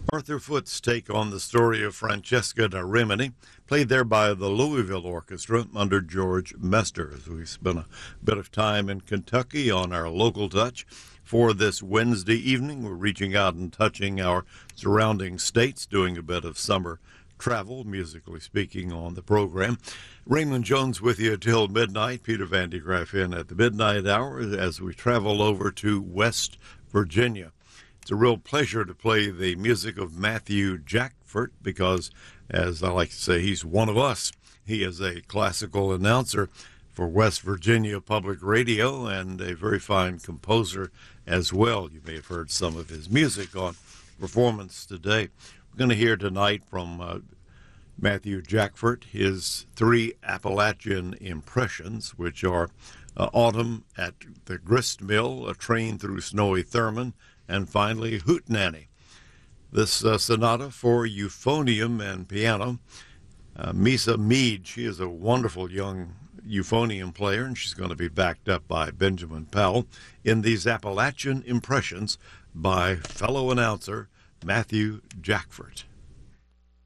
Arthur Foote's take on the story of Francesca da Rimini, played there by the Louisville Orchestra under George Mester. As we spent a bit of time in Kentucky on our local touch for this Wednesday evening, we're reaching out and touching our surrounding states, doing a bit of summer travel, musically speaking, on the program. Raymond Jones with you till midnight. Peter Van de Graaff in at the midnight hour as we travel over to West Virginia. It's a real pleasure to play the music of Matthew Jackfert because, as I like to say, he's one of us. He is a classical announcer for West Virginia Public Radio and a very fine composer as well. You may have heard some of his music on Performance Today. We're going to hear tonight from Matthew Jackfert his three Appalachian impressions, which are Autumn at the Grist Mill, A Train Through Snowy Thurman, and finally, Hootenanny. This sonata for euphonium and piano. Misa Mead, she is a wonderful young euphonium player, and she's going to be backed up by Benjamin Powell in these Appalachian impressions by fellow announcer Matthew Jackfert.